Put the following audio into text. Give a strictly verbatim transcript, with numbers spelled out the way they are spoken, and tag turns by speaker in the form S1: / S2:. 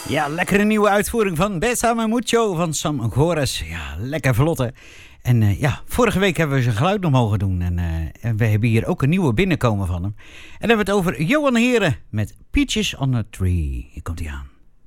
S1: Ja, lekkere nieuwe uitvoering van Besame Mucho van Sam Gores. Ja, lekker vlotte. En uh, ja, vorige week hebben we zijn geluid nog mogen doen. En, uh, en we hebben hier ook een nieuwe binnenkomen van hem. En dan hebben we het over Johan Heren met Peaches on a Tree. Hier komt hij aan.